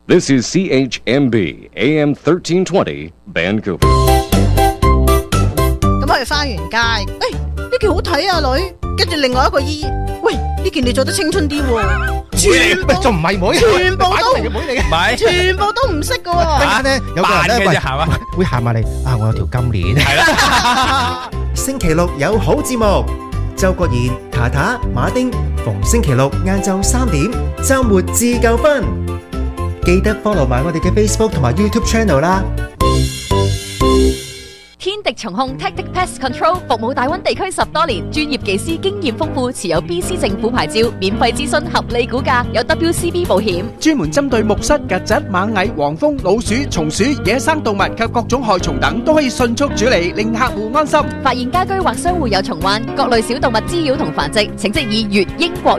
This is CHMB AM 1320 Vancouver。 咁我哋花園街，呢件好睇啊女，跟住另外一個姨，喂呢件你做得青春啲喎，全部仲唔係妹， 全部都妹嚟嘅， 唔係全部都唔識噶喎。 等陣咧有個人咧扮嘅啫係嘛會行埋嚟啊！我有條金鏈，係啦。星期六有好節目，周國賢、塔塔、馬丁，逢星期六晏晝3點，週末自夠分。記得 follow 埋我哋嘅 Facebook 同埋 YouTube channel 啦。 天敵蟲控 Tactic Pest Control 服務大灣地區10多年，專業技師經驗豐富，持有 BC 政府牌照，免費諮詢，合理估價，有 WCB 保險。 專門針對木虱、曱甴、螞蟻、黃蜂、老鼠、松鼠、野生動物及各種害蟲等，都可以迅速處理，令客戶安心。 發現家居或商戶有蟲患，各類小動物滋擾同繁殖，請即以粵英國